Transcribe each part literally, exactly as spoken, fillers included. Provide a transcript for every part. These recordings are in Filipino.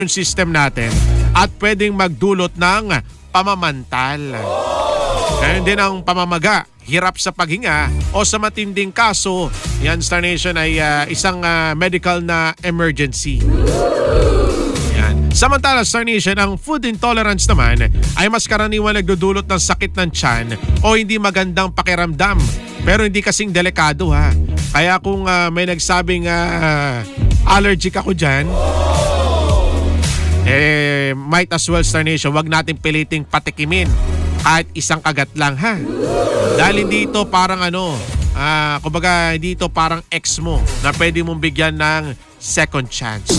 system natin at pwedeng magdulot ng pamamantal. Ngayon din ang pamamaga, hirap sa paghinga o sa matinding kaso, yan Star Nation ay uh, isang uh, medical na emergency. Yan. Samantala Star Nation, ang food intolerance naman ay mas karaniwan nagdudulot ng sakit ng tiyan o hindi magandang pakiramdam. Pero hindi kasing delikado ha. Kaya kung uh, may nagsabing uh, allergic ako dyan, eh might as well Star Nation, wag natin piliting patikimin kahit isang kagat lang ha. Dahil hindi ito parang ano, uh, kumbaga hindi ito parang ex mo na pwede mong bigyan ng second chance.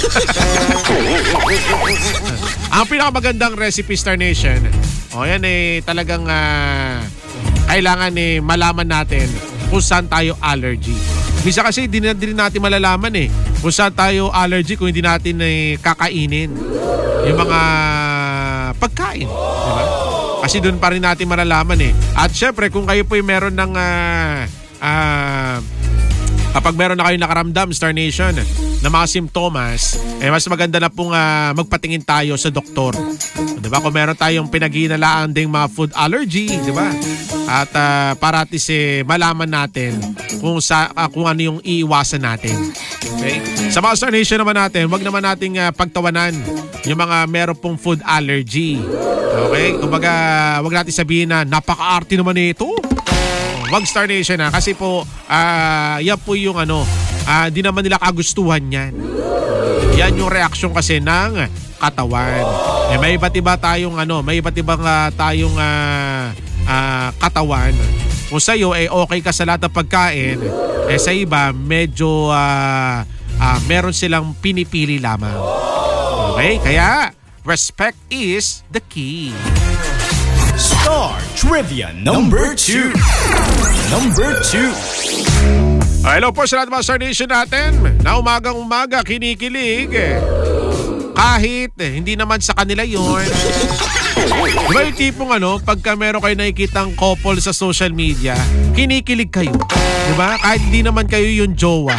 Ang pinakamagandang recipe Star Nation, o oh, yan eh talagang uh, kailangan eh malaman natin kung saan tayo allergy. Misa kasi di na din natin malalaman eh kung saan tayo allergy kung hindi natin eh, kakainin yung mga pagkain. Diba? Kasi doon pa rin natin malalaman eh. At syempre kung kayo po yung meron ng uh, uh, kapag meron na kayo nakaramdam Star Nation na mga simptomas, eh mas maganda na pong uh, magpatingin tayo sa doktor. Diba? Kung meron tayong pinag-iinalaan ding mga food allergy, diba? At uh, para at least eh, malaman natin kung, sa, uh, kung ano yung iiwasan natin. Okay? Sa mga Star Nation naman natin, wag naman nating uh, pagtawanan yung mga meron pong food allergy. Okay? Kumbaga, wag natin sabihin na napaka-arte naman ito. Wag Star Nation ha. Kasi po, uh, yan po yung ano, uh, di naman nila kagustuhan yan. Yan yung reaksyon kasi ng katawan. Eh, may iba't iba tayong ano, may iba't ibang uh, tayong uh, uh, katawan. Kung sa'yo, eh okay ka sa lahat ng pagkain, eh sa iba, medyo uh, uh, meron silang pinipili lamang. Okay? Kaya, respect is the key. Star Trivia number two. Number two. Hello po sa lahat mga Star Nation natin. Na umagang umaga, kinikilig. Kahit eh, hindi naman sa kanila yun. Diba yung tipong ano, pagka meron kayo nakikitang couple sa social media, kinikilig kayo. Diba? Kahit hindi naman kayo yung jowa.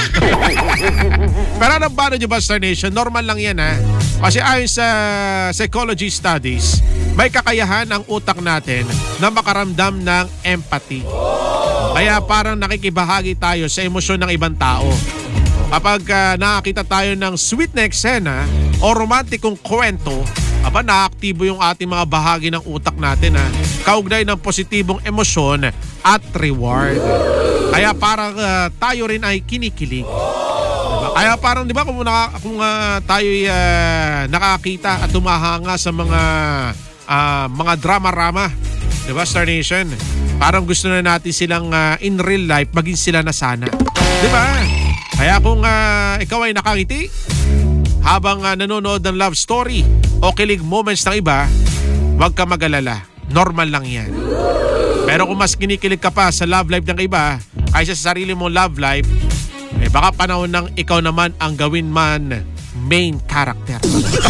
Pero anong paano nyo ba Star Nation? Normal lang yan ha. Kasi ayon sa psychology studies, may kakayahan ang utak natin na makaramdam ng empathy. Kaya parang nakikibahagi tayo sa emosyon ng ibang tao. Kapag uh, nakakita tayo ng sweet na eksena o romantikong kwento, aba naaktibo yung ating mga bahagi ng utak natin ha, kaugnay ng positibong emosyon at reward. Kaya parang uh, tayo rin ay kinikilig. Diba? Kaya parang di ba kung, naka, kung uh, tayo uh, nakakita at tumahanga sa mga uh, mga drama-rama, di ba Star Nation? Parang gusto na natin silang uh, in real life maging sila na sana. Di ba? Kaya kung uh, ikaw ay nakangiti habang uh, nanonood ng love story o kilig moments ng iba, huwag ka mag-alala. Normal lang yan. Pero kung mas kinikilig ka pa sa love life ng iba kaysa sa sarili mong love life, eh baka panahon ng ikaw naman ang gawin man main character.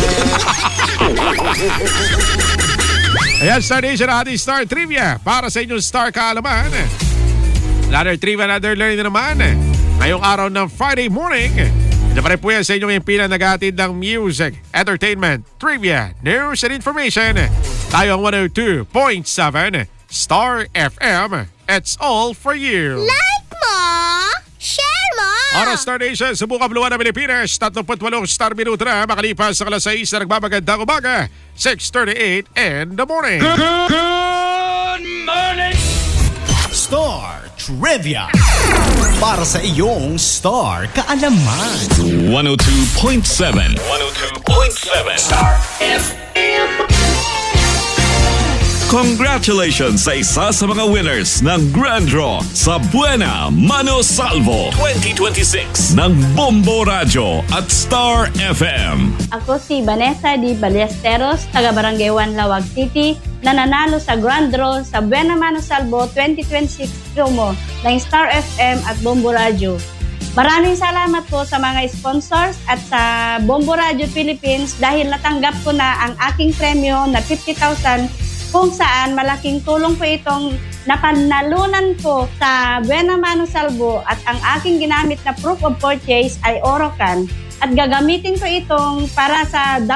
Ayan, Star Nation, ating Star Trivia para sa inyong Star Kaalaman. Another trivia, another learning na naman. Ngayong araw ng Friday morning, ito pa rin po yan sa inyong impila nag-aatid ng music, entertainment, trivia, news, and information. Tayo ang one oh two point seven Star F M. It's all for you. Like mo! Share mo! Oras Star Nation, sa buka Buluan ng Pilipinas, thirty-eight Star Minuto na makalipas sa alas sais na nagbabagandang umaga, six thirty-eight in the morning. Good, good morning! Star Trivia para sa iyong Star Kaalaman. one oh two point seven one oh two point seven Star F M. Congratulations sa isa sa mga winners ng Grand Draw sa Buena Mano Salvo twenty twenty-six ng Bombo Radio at Star F M. Ako si Vanessa Di Ballesteros, taga Barangay one, Lawag City, na nanalo sa Grand Draw sa Buena Mano Salvo twenty twenty-six promo ng Star F M at Bombo Radio. Maraming salamat po sa mga sponsors at sa Bombo Radio Philippines dahil natanggap ko na ang aking premyo na fifty thousand, kung saan malaking tulong po itong napanalunan ko sa Buena Mano Salvo at ang aking ginamit na proof of purchase ay Orocan. at gagamitin ko itong para sa